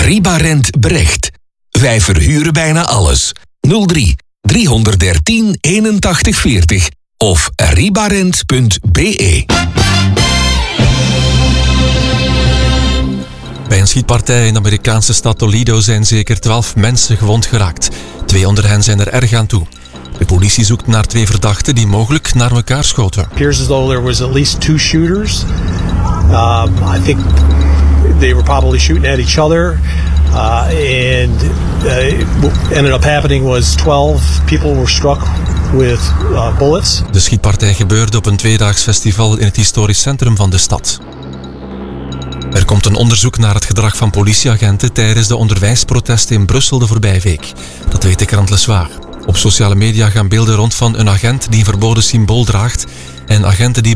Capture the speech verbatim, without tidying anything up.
Ribarent Brecht. Wij verhuren bijna alles. nul drie driehonderddertien eenentachtig veertig of ribarent punt be. Bij een schietpartij in de Amerikaanse stad Toledo zijn zeker twaalf mensen gewond geraakt. Twee onder hen zijn er erg aan toe. De politie zoekt naar twee verdachten die mogelijk naar elkaar schoten. It appears as though there was at least two shooters. Um, I think they were probably shooting at each other. Uh, and uh, what ended up happening was twelve people were struck with uh, bullets. De schietpartij gebeurde op een tweedaags festival in het historisch centrum van de stad. Er komt een onderzoek naar het gedrag van politieagenten tijdens de onderwijsprotesten in Brussel de voorbije week. Dat weet de krant Le Soir. Op sociale media gaan beelden rond van een agent die een verboden symbool draagt en agenten die